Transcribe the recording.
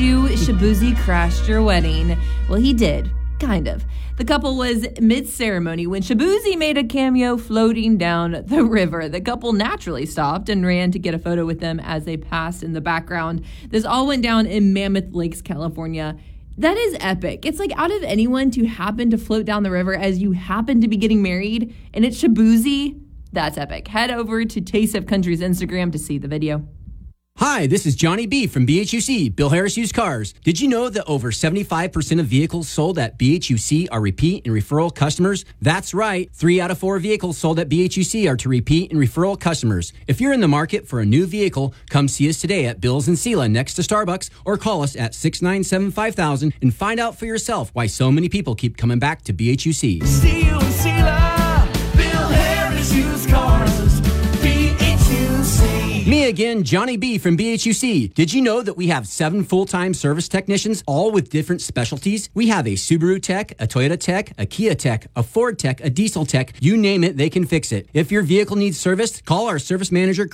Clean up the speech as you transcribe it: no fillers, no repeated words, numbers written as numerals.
you, Shaboozey crashed your wedding. Well, he did. Kind of. The couple was mid-ceremony when Shaboozey made a cameo floating down the river. The couple naturally stopped and ran to get a photo with them as they passed in the background. This all went down in Mammoth Lakes, California. That is epic. It's like out of anyone to happen to float down the river as you happen to be getting married, and it's Shaboozey, that's epic. Head over to Taste of Country's Instagram to see the video. Hi, this is Johnny B. from BHUC, Bill Harris Used Cars. Did you know that over 75% of vehicles sold at BHUC are repeat and referral customers? That's right. 3 out of 4 vehicles sold at BHUC are to repeat and referral customers. If you're in the market for a new vehicle, come see us today at Bill's in Sela next to Starbucks or call us at 697-5000 and find out for yourself why so many people keep coming back to BHUC. See you in Sela, Bill Harris Used Cars, BHUC. Me again, Johnny B. from BHUC. Did you know that we have 7 full-time service technicians, all with different specialties? We have a Subaru tech, a Toyota tech, a Kia tech, a Ford tech, a diesel tech. You name it, they can fix it. If your vehicle needs service, call our service manager,